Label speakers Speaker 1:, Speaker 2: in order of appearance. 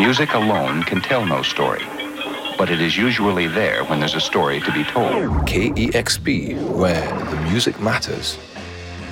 Speaker 1: Music alone can tell no story, but it is usually there when there's a story to be told.
Speaker 2: KEXP, where the music matters.